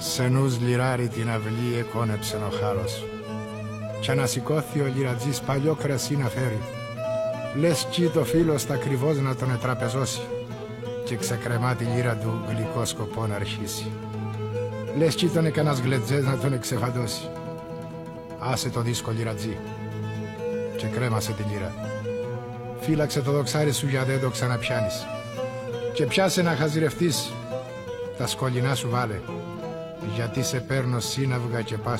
Σε νους λιράρι την αυλή εκόνεψεν ο χάρος. Κι ανασηκώθη ο λιρατζής παλιό κρασί να φέρει. Λες κι το φίλος τα ακριβώς να τον ετραπεζώσει και ξεκρεμά τη λίρα του γλυκό σκοπό να αρχίσει. Λες κι ήταν κανένας γλετζές να τον εξεφαντώσει. Άσε το δίσκο λιρατζή και κρέμασε τη λίρα. Φύλαξε το δοξάρι σου για δεν το ξαναπιάνεις. Και πιάσε να χαζιρευτείς, τα σκολινά σου βάλε, γιατί σε παίρνω σύναυγα και πας